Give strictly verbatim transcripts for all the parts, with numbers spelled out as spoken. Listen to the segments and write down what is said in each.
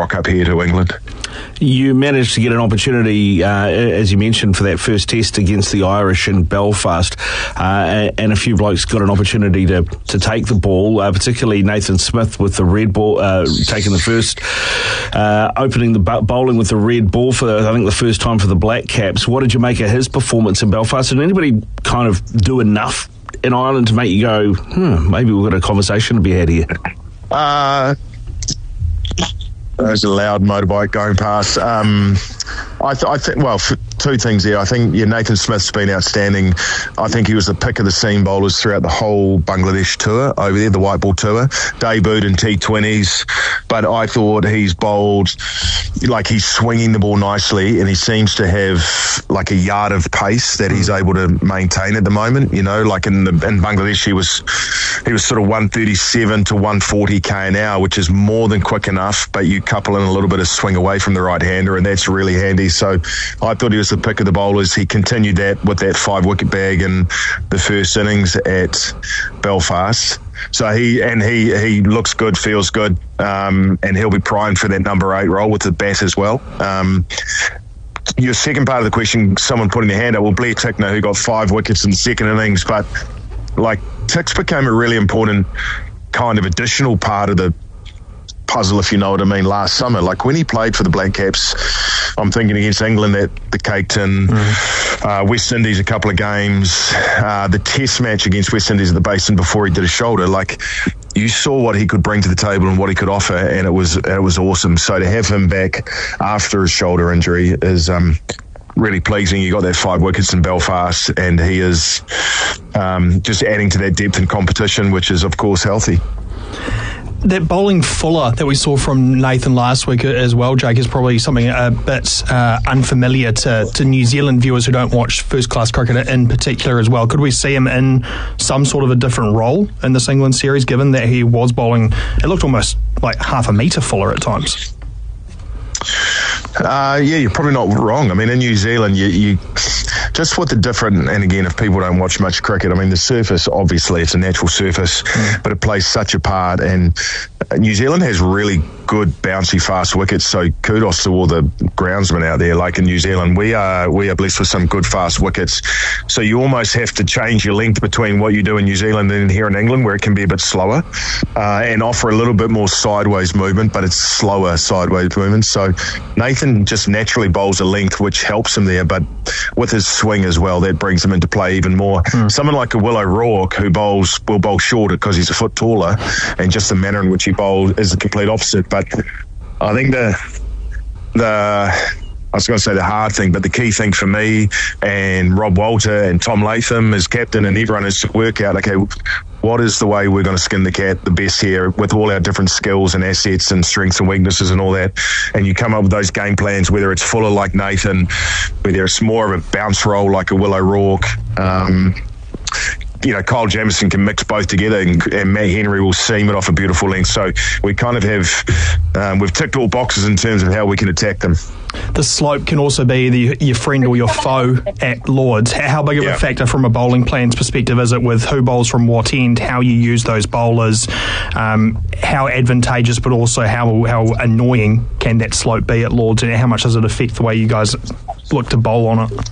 rock up here to England. You managed to get an opportunity, uh, as you mentioned, for that first test against the Irish in Belfast, uh, and a few blokes got an opportunity to, to take the ball, uh, particularly Nathan Smith with the red ball, uh, taking the first, uh, opening the bowling with the red ball for, I think, the first time for the Black Caps. What did you make of his performance in Belfast? Did anybody kind of do enough in Ireland to make you go, hmm, maybe we've got a conversation to be had here? Uh... There's a loud motorbike going past. Um, I, th- I think, well, f- two things there. I think yeah, Nathan Smith's been outstanding. I think he was the pick of the seam bowlers throughout the whole Bangladesh tour over there, the white ball tour. Debuted in T twenties, but I thought he's bowled, like he's swinging the ball nicely, and he seems to have like a yard of pace that he's able to maintain at the moment. You know, like in the in Bangladesh, he was he was sort of one thirty-seven to one forty k an hour, which is more than quick enough, but you couple in a little bit of swing away from the right-hander, and that's really handy. So I thought he was the pick of the bowlers. He continued that with that five-wicket bag in the first innings at Belfast. So he and he he looks good, feels good, um, and he'll be primed for that number eight role with the bat as well. Um, your second part of the question, someone putting their hand up, well, Blair Tickner, who got five wickets in the second innings, but like Ticks became a really important kind of additional part of the puzzle, if you know what I mean, last summer. Like when he played for the Black Caps, I'm thinking against England at the Cape Town, mm. uh, West Indies a couple of games, uh, the test match against West Indies at the Basin before he did a shoulder, like you saw what he could bring to the table and what he could offer, and it was it was awesome. So to have him back after his shoulder injury is um, really pleasing. He got that five wickets in Belfast, and he is um, just adding to that depth and competition, which is of course healthy. That bowling fuller that we saw from Nathan last week as well, Jake, is probably something a bit uh, unfamiliar to, to New Zealand viewers who don't watch first-class cricket in particular as well. Could we see him in some sort of a different role in this England series, given that he was bowling, it looked almost like half a metre fuller at times? Uh, yeah, you're probably not wrong. I mean, in New Zealand, you, you just with the different, and again, if people don't watch much cricket, I mean, the surface, obviously, it's a natural surface, mm. but it plays such a part, and New Zealand has really good, bouncy, fast wickets, so kudos to all the groundsmen out there. Like in New Zealand, we are we are blessed with some good, fast wickets, so you almost have to change your length between what you do in New Zealand and here in England, where it can be a bit slower, uh, and offer a little bit more sideways movement, but it's slower sideways movement. So Nathan just naturally bowls a length, which helps him there, but with his swing as well, that brings him into play even more. Mm. Someone like a Will O'Rourke, who bowls will bowl shorter because he's a foot taller, and just the manner in which he bowls is the complete opposite. But I think the the I was going to say the hard thing, but the key thing for me and Rob Walter and Tom Latham as captain and everyone is to work out, okay, what is the way we're going to skin the cat the best here with all our different skills and assets and strengths and weaknesses and all that. And you come up with those game plans, whether it's fuller like Nathan, whether it's more of a bounce roll like a Will O'Rourke. Um, you know, Kyle Jamieson can mix both together, and, and Matt Henry will seam it off a beautiful length. So we kind of have, um, we've ticked all boxes in terms of how we can attack them. The slope can also be the, your friend or your foe at Lords. How big of yeah. a factor from a bowling plan's perspective is it with who bowls from what end, how you use those bowlers, um, how advantageous but also how how annoying can that slope be at Lords, and how much does it affect the way you guys look to bowl on it?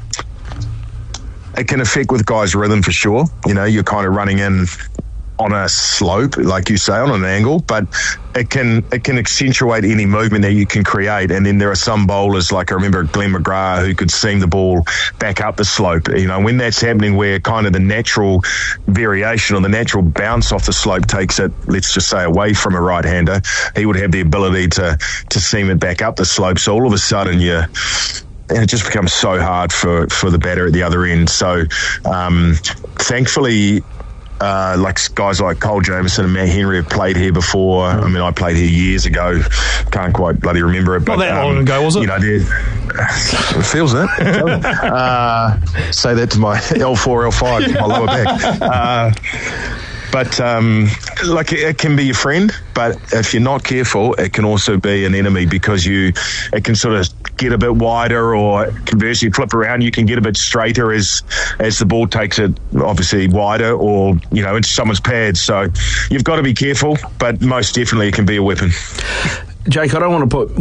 It can affect with guys' rhythm for sure. You know, you're kind of running in on a slope, like you say, on an angle, but it can it can accentuate any movement that you can create. And then there are some bowlers, like I remember Glenn McGrath, who could seam the ball back up the slope. You know, when that's happening, where kind of the natural variation or the natural bounce off the slope takes it, let's just say, away from a right-hander, he would have the ability to to seam it back up the slope. So all of a sudden, you're and it just becomes so hard for, for the batter at the other end. So um, thankfully, uh, like guys like Cole Jamieson and Matt Henry have played here before. I mean, I played here years ago. Can't quite bloody remember it. But, Not that um, long ago, was it? You know, it feels it. uh, say that to my L four, L five, my lower back. Uh, But, um, like, it can be your friend, but if you're not careful, it can also be an enemy, because you, it can sort of get a bit wider, or conversely flip around, you can get a bit straighter as, as the ball takes it obviously wider, or, you know, into someone's pads. So you've got to be careful, but most definitely it can be a weapon. Jake, I don't want to put